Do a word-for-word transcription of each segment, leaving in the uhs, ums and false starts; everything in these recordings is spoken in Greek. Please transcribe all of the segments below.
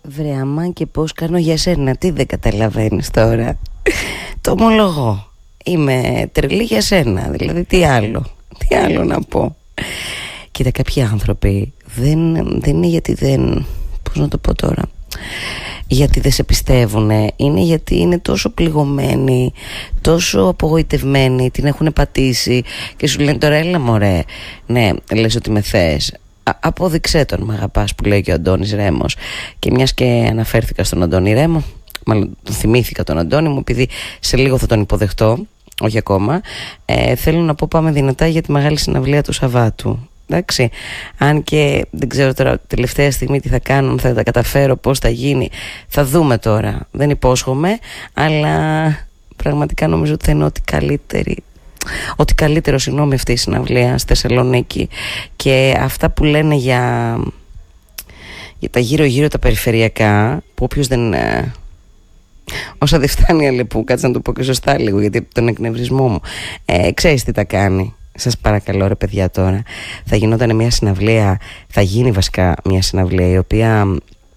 Βρε αμά και πώς κάνω για σένα, τι δεν καταλαβαίνεις τώρα? Το ομολογώ, είμαι τρελή για σένα. Δηλαδή τι άλλο, τι άλλο να πω? Κοίτα, κάποιοι άνθρωποι δεν, δεν είναι γιατί δεν, πώς να το πω τώρα, γιατί δεν σε πιστεύουνε. Είναι γιατί είναι τόσο πληγωμένοι, τόσο απογοητευμένοι, την έχουν πατήσει και σου λένε τώρα έλα μωρέ, ναι λες ότι με θες, απόδειξέ τον, μ' αγαπάς, που λέει και ο Αντώνης Ρέμος. Και μιας και αναφέρθηκα στον Αντώνη Ρέμο, μάλλον θυμήθηκα τον Αντώνη μου, επειδή σε λίγο θα τον υποδεχτώ, όχι ακόμα, ε, θέλω να πω πάμε δυνατά για τη μεγάλη συναυλία του Σαββάτου. Εντάξει, αν και δεν ξέρω τώρα τελευταία στιγμή τι θα κάνουν, θα τα καταφέρω, πώς θα γίνει, θα δούμε τώρα, δεν υπόσχομαι, αλλά πραγματικά νομίζω ότι θα είναι ό,τι καλύτερη, ό,τι καλύτερο συγγνώμη αυτή η συναυλία στη Θεσσαλονίκη. Και αυτά που λένε για, για τα γύρω γύρω τα περιφερειακά, που όποιος δεν, όσα δεν φτάνει αλεπού, κάτσε να το πω και σωστά λίγο γιατί τον εκνευρισμό μου, ε, ξέρεις τι τα κάνει. Σας παρακαλώ ρε παιδιά, τώρα θα γινόταν μια συναυλία, θα γίνει βασικά μια συναυλία η οποία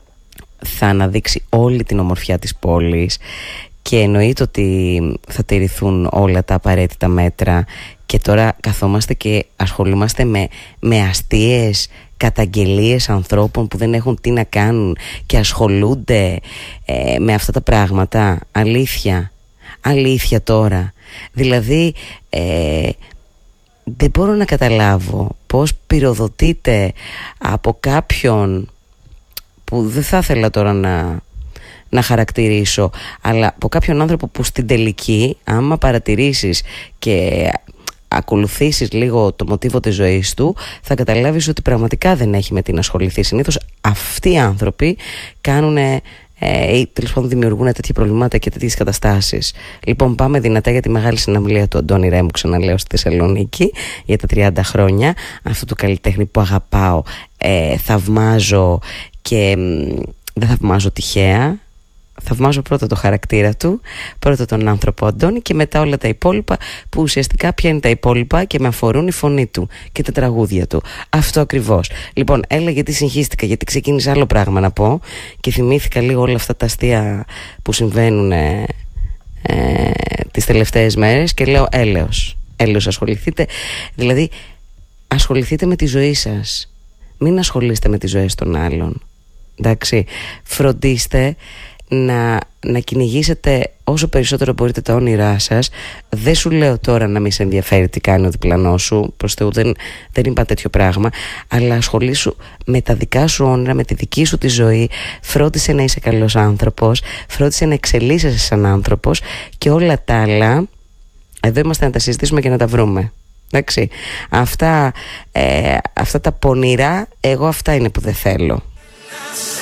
θα αναδείξει όλη την ομορφιά της πόλης και εννοείται ότι θα τηρηθούν όλα τα απαραίτητα μέτρα. Και τώρα καθόμαστε και ασχολούμαστε με, με αστείες καταγγελίες ανθρώπων που δεν έχουν τι να κάνουν και ασχολούνται ε, με αυτά τα πράγματα. Αλήθεια, αλήθεια τώρα. Δηλαδή ε, δεν μπορώ να καταλάβω πώς πυροδοτείται από κάποιον που δεν θα ήθελα τώρα να, να χαρακτηρίσω, αλλά από κάποιον άνθρωπο που στην τελική, άμα παρατηρήσεις και ακολουθήσεις λίγο το μοτίβο της ζωής του, θα καταλάβεις ότι πραγματικά δεν έχει με τι να ασχοληθεί. Συνήθως αυτοί οι άνθρωποι κάνουν Ε, ή τέλος πάντων δημιουργούν τέτοια προβλήματα και τέτοιες καταστάσεις. Λοιπόν, πάμε δυνατά για τη μεγάλη συναυλία του Αντώνη Ρέμου, ξαναλέω, στη Θεσσαλονίκη για τα τριάντα χρόνια αυτού του καλλιτέχνη που αγαπάω, ε, θαυμάζω και μ, δεν θαυμάζω τυχαία. Θαυμάζω πρώτα το χαρακτήρα του, πρώτα τον άνθρωπο Αντώνη και μετά όλα τα υπόλοιπα, που ουσιαστικά ποια είναι τα υπόλοιπα και με αφορούν η φωνή του και τα τραγούδια του. Αυτό ακριβώς. Λοιπόν, έλα γιατί συγχύστηκα, γιατί ξεκίνησα άλλο πράγμα να πω και θυμήθηκα λίγο όλα αυτά τα αστεία που συμβαίνουν ε, ε, τις τελευταίες μέρες και λέω έλεος, έλεος ασχοληθείτε. Δηλαδή ασχοληθείτε με τη ζωή σας, μην ασχολείστε με τις ζωές των άλλων. Εντάξει, φροντίστε να, να κυνηγήσετε όσο περισσότερο μπορείτε τα όνειρά σας. Δεν σου λέω τώρα να μην σε ενδιαφέρει τι κάνει ο διπλανός σου, προς Θεού δεν, δεν είπα τέτοιο πράγμα, αλλά ασχολήσου με τα δικά σου όνειρα, με τη δική σου τη ζωή. Φρόντισε να είσαι καλός άνθρωπος, φρόντισε να εξελίσσεσαι σαν άνθρωπος και όλα τα άλλα εδώ είμαστε να τα συζητήσουμε και να τα βρούμε. Εντάξει, αυτά, ε, αυτά τα πονηρά, εγώ αυτά είναι που δεν θέλω.